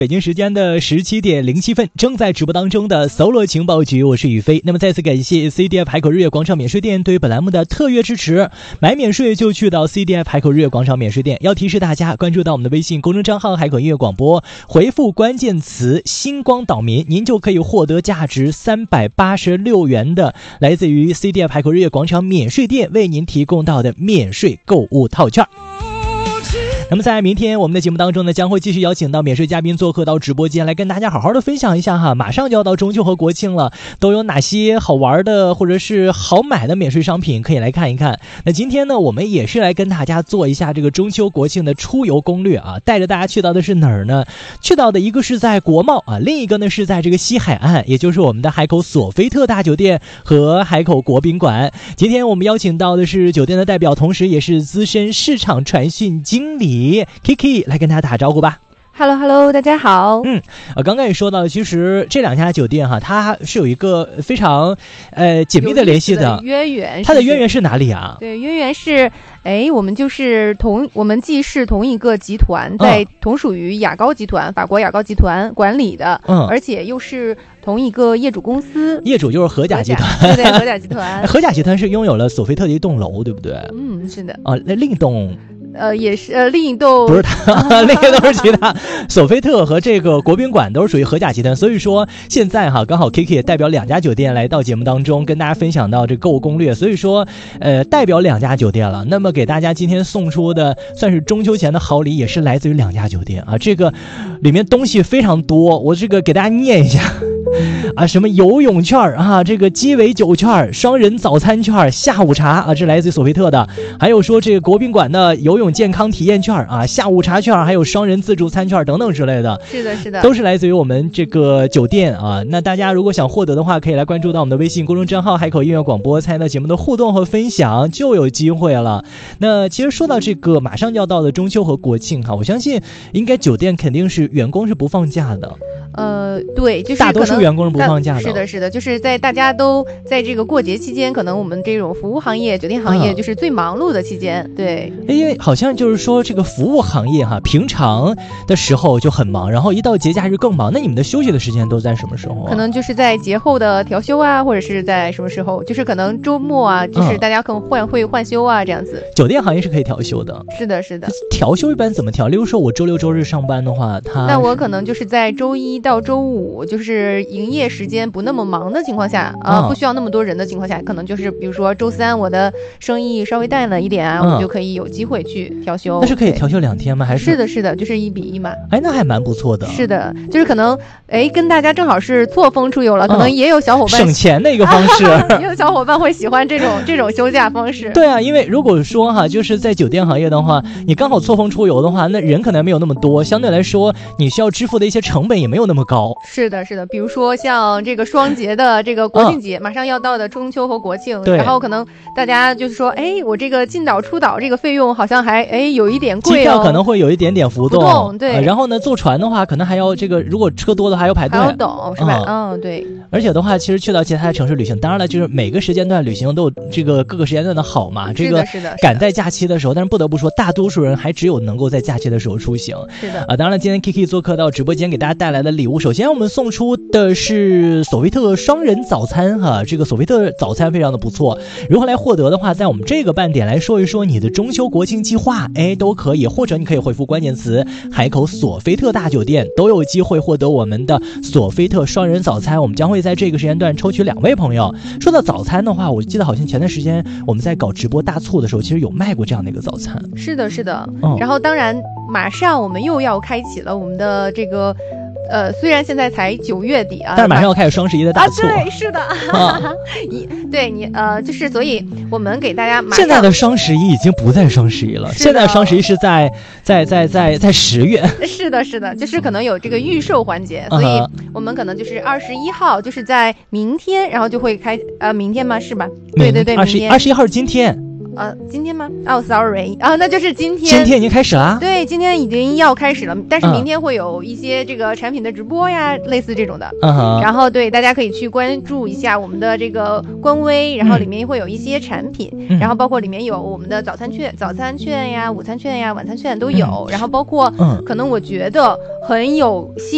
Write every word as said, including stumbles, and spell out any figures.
北京时间的十七点零七分，正在直播当中的搜罗情报局，我是宇飞。那么再次感谢 C D F 海口日月广场免税店对本栏目的特约支持，买免税就去到 C D F 海口日月广场免税店。要提示大家关注到我们的微信公众账号海口音乐广播，回复关键词星光岛民，您就可以获得价值三百八十六元的来自于 C D F 海口日月广场免税店为您提供到的免税购物套券。那么在明天我们的节目当中呢，将会继续邀请到免税嘉宾做客到直播间，来跟大家好好的分享一下哈，马上就要到中秋和国庆了，都有哪些好玩的或者是好买的免税商品可以来看一看。那今天呢，我们也是来跟大家做一下这个中秋国庆的出游攻略啊，带着大家去到的是哪儿呢？去到的一个是在国贸啊，另一个呢是在这个西海岸，也就是我们的海口索菲特大酒店和海口国宾馆。今天我们邀请到的是酒店的代表，同时也是资深市场传讯经理Kiki 来跟大家打招呼吧。 Hello Hello， 大家好。 嗯，呃，刚刚也说到，其实这两家酒店哈，它是有一个非常呃紧密的联系的渊源。 它的渊源是哪里啊？ 对，渊源是，哎，我们就是同我们既是同一个集团，在同属于雅高集团、嗯、法国雅高集团管理的，嗯，而且又是同一个业主公司。 业主就是和甲集团， 对对，和甲集团。 和甲集团是拥有了索菲特的一栋楼，对不对？ 嗯，是的。 啊，那另一栋。 呃，也是呃，另一栋不是它，另一个都是其他。索菲特和这个国宾馆都是属于和甲集团，所以说现在哈，刚好 Kiki 也代表两家酒店来到节目当中，跟大家分享到这购物攻略。所以说，呃，代表两家酒店了。那么给大家今天送出的算是中秋前的好礼，也是来自于两家酒店啊。这个里面东西非常多，我这个给大家念一下。啊，什么游泳券啊，这个鸡尾酒券、双人早餐券、下午茶啊，这来自于索菲特的。还有说这个国宾馆的游泳健康体验券啊，下午茶券，还有双人自助餐券等等之类的。 是的，是的， 都是来自于我们这个酒店啊。那大家如果想获得的话，可以来关注到我们的微信公众账号海口音乐广播，参与到节目的互动和分享，就有机会了。那其实说到这个马上就要到的中秋和国庆哈，我相信应该酒店肯定是员工是不放假的。 呃，对，就是大多数员工是不放假的。 是的，是的，就是在大家都在这个过节期间，可能我们这种服务行业、酒店行业就是最忙碌的期间。嗯、对， 因为好像就是说这个服务行业哈，平常的时候就很忙，然后一到节假日更忙。那你们的休息的时间都在什么时候啊？ 可能就是在节后的调休啊，或者是在什么时候，就是可能周末啊，就是大家可能换会换休啊，这样子。 酒店行业是可以调休的。 是的，是的。 调休一般怎么调？例如说我周六周日上班的话，他那我可能就是在周一到周五，就是营业时间不那么忙的情况下啊、呃，不需要那么多人的情况下，可能就是比如说周三我的生意稍微淡了一点啊，嗯、我就可以有机会去调休。 那是可以调休两天吗？还是？ 是的，是的，就是一比一嘛。 哎，那还蛮不错的。 是的，就是可能哎，跟大家正好是错峰出游了，可能也有小伙伴、 嗯、省钱的一个方式， 也有小伙伴会喜欢这种这种休假方式。 对啊，因为如果说哈，就是在酒店行业的话，你刚好错峰出游的话，那人可能没有那么多，相对来说你需要支付的一些成本也没有那么高。 是的，是的，比如说像这个双节的这个国庆节、嗯、马上要到的中秋和国庆，然后可能大家就是说，哎，我这个进岛出岛这个费用好像还哎有一点贵哦， 机票可能会有一点点浮动， 浮动对、 呃。然后呢，坐船的话，可能还要这个，如果车多的还要排队， 还要等是吧？嗯，嗯对。 而且的话，其实去到其他的城市旅行，当然了，就是每个时间段旅行都有这个各个时间段的好嘛。这个赶在假期的时候，但是不得不说，大多数人还只有能够在假期的时候出行。 是的。 啊、呃，当然了，今天 Kiki 做客到直播间，给大家带来的礼物，首先我们送出的是索菲特双人早餐哈，这个索菲特早餐非常的不错。如何来获得的话，在我们这个半点来说一说你的中秋国庆计划，哎，都可以，或者你可以回复关键词海口索菲特大酒店，都有机会获得我们的索菲特双人早餐。我们将会在这个时间段抽取两位朋友。说到早餐的话，我记得好像前段时间我们在搞直播大促的时候，其实有卖过这样的一个早餐。 是的，是的。嗯、然后当然马上我们又要开启了我们的这个呃，虽然现在才九月底啊， 但是马上要开始双十一的大促。 啊、对，是的，啊、你对你呃，就是所以我们给大家马上现在的双十一已经不在双十一了，现在双十一是在在在在在十月。 是的，是的，就是可能有这个预售环节，所以我们可能就是二十一号，就是在明天，然后就会开呃，明天吗？是吧？对对对， 二十一二十一号是今天。 呃，今天吗？哦、oh, ，sorry 啊，那就是今天。 今天已经开始了。 对，今天已经要开始了，但是明天会有一些这个产品的直播呀，嗯、类似这种的。嗯。然后对，大家可以去关注一下我们的这个官微，然后里面会有一些产品，嗯、然后包括里面有我们的早餐券、早餐券呀、午餐券呀、晚餐券都有，嗯、然后包括可能我觉得很有吸